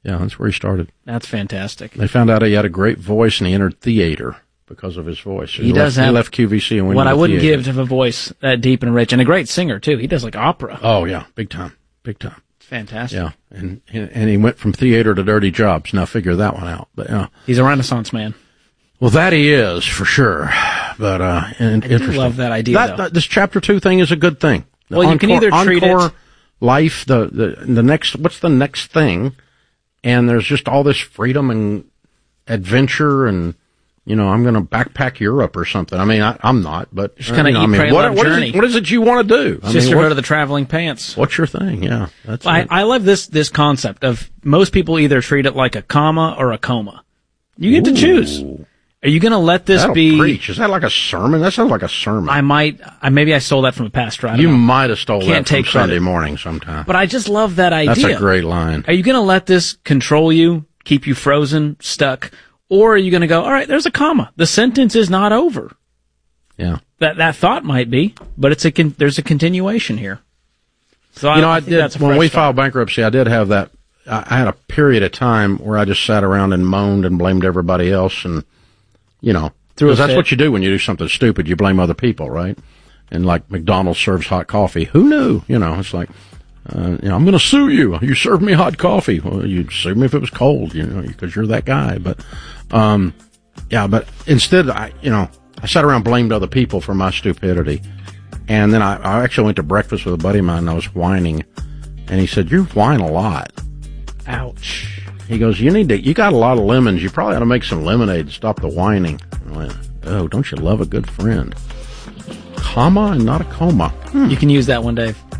Yeah, that's where he started. That's fantastic. They found out he had a great voice, and he entered theater because of his voice. He left QVC and went what into I wouldn't theater. give to a voice that deep and rich, and a great singer too. He does like opera. Oh yeah, big time. It's fantastic. Yeah, and he went from theater to dirty jobs. Now figure that one out. But he's a Renaissance man. Well, that he is for sure. But I do love that idea. This chapter 2 thing is a good thing. Well, you can either treat it life, the next. What's the next thing? And there's just all this freedom and adventure, and I'm going to backpack Europe or something. I mean, I'm not, but just kind of pray, love journey. What is it you want to do? Sisterhood of the Traveling Pants. What's your thing? Yeah, that's. I love this concept of most people either treat it like a comma or a coma. You get to choose. Are you going to let this be? Preach. Is that like a sermon? That sounds like a sermon. Maybe I stole that from a pastor. I don't know. You might have stole that from Sunday morning sometime. But I just love that idea. That's a great line. Are you going to let this control you, keep you frozen, stuck? Or are you going to go, all right, there's a comma. The sentence is not over. Yeah. That thought might be, but there's a continuation here. So I did, when we filed bankruptcy, I did have that. I had a period of time where I just sat around and moaned and blamed everybody else, and because that's what you do when you do something stupid. You blame other people, right? And like McDonald's serves hot coffee. Who knew? It's like, I'm going to sue you. You served me hot coffee. Well, you'd sue me if it was cold, because you're that guy. But, but instead, I sat around and blamed other people for my stupidity. And then I actually went to breakfast with a buddy of mine, and I was whining. And he said, you whine a lot. Ouch. He goes, you got a lot of lemons. You probably ought to make some lemonade to stop the whining. I went, oh, don't you love a good friend? Comma and not a coma. You can use that one, Dave.